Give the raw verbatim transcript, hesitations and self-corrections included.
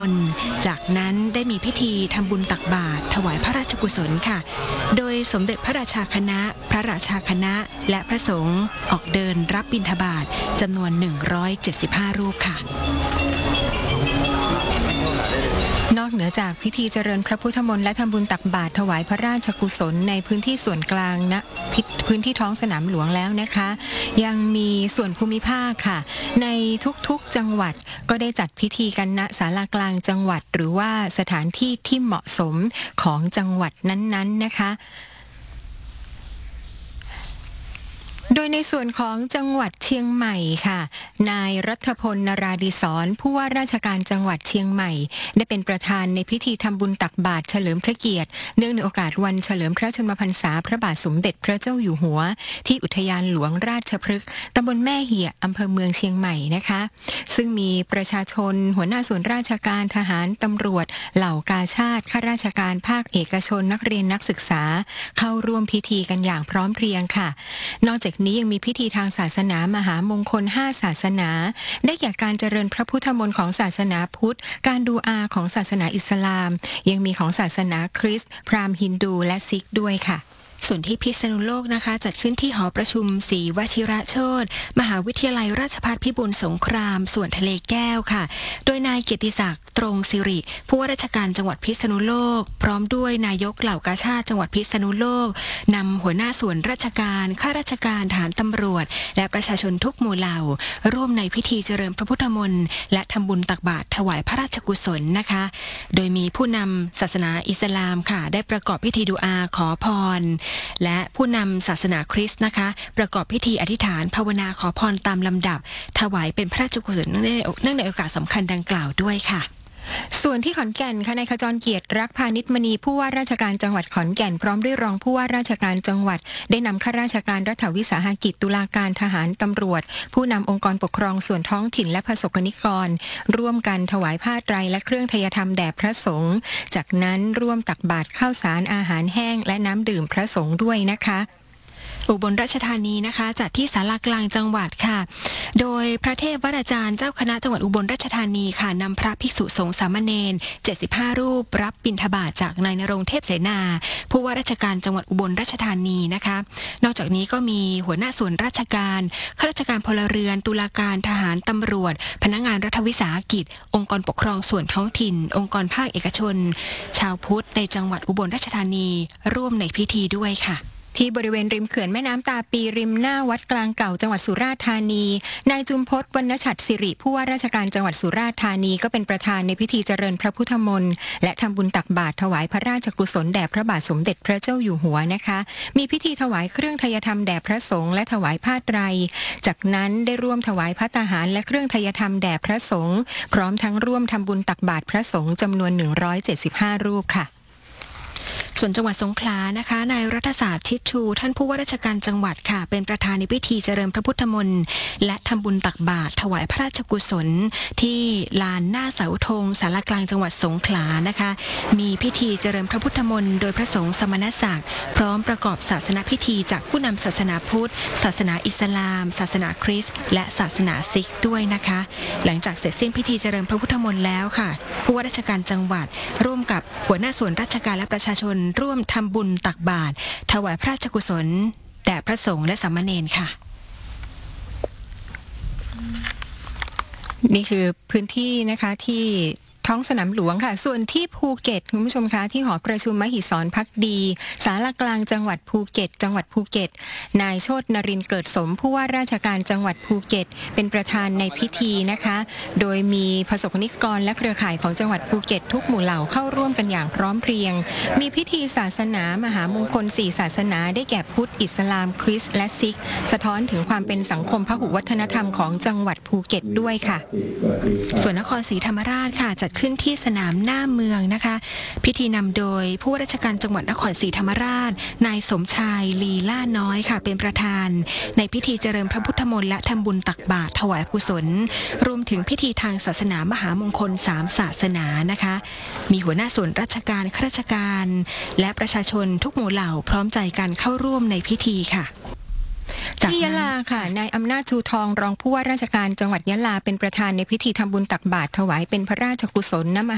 จากนั้นได้มีพิธีทำบุญตักบาตรถวายพระราชกุศลค่ะโดยสมเด็จพระราชาคณะพระราชาคณะและพระสงฆ์ออกเดินรับบิณฑบาตจำนวนหนึ่งร้อยเจ็ดสิบห้ารูปค่ะนอกเหนือจากพิธีเจริญพระพุทธมนต์และทำบุญตักบาตรถวายพระราชกุศลในพื้นที่ส่วนกลางณพื้นที่ท้องสนามหลวงแล้วนะคะยังมีส่วนภูมิภาคค่ะในทุกๆจังหวัดก็ได้จัดพิธีกันณศาลากลางจังหวัดหรือว่าสถานที่ที่เหมาะสมของจังหวัดนั้นๆนะคะโดยในส่วนของจังหวัดเชียงใหม่ค่ะนายรัฐพล นราดิศรผู้ว่าราชการจังหวัดเชียงใหม่ได้เป็นประธานในพิธีทำบุญตักบาตรเฉลิมพระเกียรติเนื่องในโอกาสวันเฉลิมพระชนมพรรษาพระบาทสมเด็จพระเจ้าอยู่หัวที่อุทยานหลวงราชพฤกษ์ตำบลแม่เหี่ยอำเภอเมืองเชียงใหม่นะคะซึ่งมีประชาชนหัวหน้าส่วนราชการทหารตำรวจเหล่ากาชาติข้าราชการภาคเอกชนนักเรียนนักศึกษาเข้าร่วมพิธีกันอย่างพร้อมเพรียงค่ะนอกจากนี้ยังมีพิธีทางศาสนามหามงคลห้าศาสนาได้แก่การเจริญพระพุทธมนต์ของศาสนาพุทธการดูอาของศาสนาอิสลามยังมีของศาสนาคริสต์พราหมณ์ฮินดูและซิกด้วยค่ะส่วนที่พิษณุโลกนะคะจัดขึ้นที่หอประชุมศรีวชิระโชติมหาวิทยาลัยราชภัฏพิบูลสงครามส่วนทะเลแก้วค่ะโดยนายเกียรติศักดิ์ตรงสิริผู้ว่าราชการจังหวัดพิษณุโลกพร้อมด้วยนายกเหล่ากาชาติจังหวัดพิษณุโลกนำหัวหน้าส่วนราชการข้าราชการทหารตำรวจและประชาชนทุกหมู่เหล่าร่วมในพิธีเจริญพระพุทธมนต์และทำบุญตักบาตรถวายพระราชกุศลนะคะโดยมีผู้นำศาสนาอิสลามค่ะได้ประกอบพิธีดุอาขอพรและผู้นำศาสนาคริสต์นะคะประกอบพิธีอธิษฐานภาวนาขอพรตามลำดับถวายเป็นพระราชกุศลเนื่องในโอกาสสำคัญดังกล่าวด้วยค่ะส่วนที่ขอนแก่นค่ะนายขจรเกียรติรักพาณิชมณีผู้ว่าราชการจังหวัดขอนแก่นพร้อมด้วยรองผู้ว่าราชการจังหวัดได้นำข้าราชการรัฐวิสาหกิจตุลาการทหารตำรวจผู้นำองค์กรปกครองส่วนท้องถิ่นและประสบนิกรร่วมกันถวายผ้าไตรและเครื่องไทยธรรมแด่พระสงฆ์จากนั้นร่วมตักบาตรข้าวสารอาหารแห้งและน้ำดื่มพระสงฆ์ด้วยนะคะอุบลราชธานีนะคะจัดที่ศาลากลางจังหวัดค่ะโดยพระเทพวราจารย์เจ้าคณะจังหวัดอุบลราชธานีค่ะนำพระภิกษุสงฆ์สามเณรเจ็ดสิบห้ารูปรับบิณฑบาตจากนายณรงค์เทพเสนาผู้ว่าราชการจังหวัดอุบลราชธานีนะคะนอกจากนี้ก็มีหัวหน้าส่วนราชการข้าราชการพลเรือนตุลาการทหารตำรวจพนักงานรัฐวิสาหกิจองค์กรปกครองส่วนท้องถิ่นองค์กรภาคเอกชนชาวพุทธในจังหวัดอุบลราชธานีร่วมในพิธีด้วยค่ะที่บริเวณริมเขื่อนแม่น้ำตาปีริมหน้าวัดกลางเก่าจังหวัดสุราษฎร์ธานีนายจุมพจน์วรรณฉัตรสิริผู้ว่าราชการจังหวัดสุราษฎร์ธานีก็เป็นประธานในพิธีเจริญพระพุทธมนต์และทำบุญตักบาตรถวายพระราชกุศลแด่พระบาทสมเด็จพระเจ้าอยู่หัวนะคะมีพิธีถวายเครื่องไทยธรรมแด่พระสงฆ์และถวายผ้าไตรจากนั้นได้ร่วมถวายภัตตาหารและเครื่องไทยธรรมแด่พระสงฆ์พร้อมทั้งร่วมทำบุญตักบาตรพระสงฆ์จำนวนหนึ่งร้อยเจ็ดสิบห้ารูปค่ะส่วนจังหวัดสงขลานะคะนายรัฐศาสตร์ชิดชูท่านผู้ว่าราชการจังหวัดค่ะเป็นประธานในพิธีเจริญพระพุทธมนต์และทำบุญตักบาตรถวายพระราชกุศลที่ลานหน้าเสาธงศาลากลางจังหวัดสงขลานะคะมีพิธีเจริญพระพุทธมนต์โดยพระสงฆ์สมณศักดิ์พร้อมประกอบศาสนพิธีจากผู้นำศาสนาพุทธศาสนาอิสลามศาสนาคริสต์และศาสนาซิกด้วยนะคะหลังจากเสร็จสิ้นพิธีเจริญพระพุทธมนต์แล้วค่ะผู้ว่าราชการจังหวัดร่วมกับหัวหน้าส่วนราชการและประชาชนร่วมทำบุญตักบาตรถวายพระราชกุศลแด่พระสงฆ์และสามเณรค่ะนี่คือพื้นที่นะคะที่ท้องสนามหลวงค่ะส่วนที่ภูเก็ตคุณผู้ชมคะที่หอประชุมมหิศรภักดีศาลากลางจังหวัดภูเก็ตจังหวัดภูเก็ตนายโชตินรินทร์เกิดสมผู้ว่าราชการจังหวัดภูเก็ตเป็นประธานในพิธีนะคะโดยมีประสบนิกรและเครือข่ายของจังหวัดภูเก็ตทุกหมู่เหล่าเข้าร่วมกันอย่างพร้อมเพรียงมีพิธีศาสนามหามงคลสี่ศาสนาได้แก่พุทธอิสลามคริสต์และซิกสะท้อนถึงความเป็นสังคมพหุวัฒนธรรมของจังหวัดภูเก็ตด้วยค่ะส่วนนครศรีธรรมราชค่ะจัดขึ้นที่สนามหน้าเมืองนะคะพิธีนำโดยผู้ว่าราชการจังหวัดนครศรีธรรมราชนายสมชายลีล่าน้อยค่ะเป็นประธานในพิธีเจริญพระพุทธมนต์และทำบุญตักบาตรถวายกุศลรวมถึงพิธีทางศาสนามหามงคลสามศาสนานะคะมีหัวหน้าส่วนราชการข้าราชการและประชาชนทุกหมู่เหล่าพร้อมใจกันเข้าร่วมในพิธีค่ะที่ยะลาค่ะนายอำนาจชูทองรองผู้ว่าราชการจังหวัดยะลาเป็นประธานในพิธีทำบุญตักบาตรถวายเป็นพระราชกุศลณ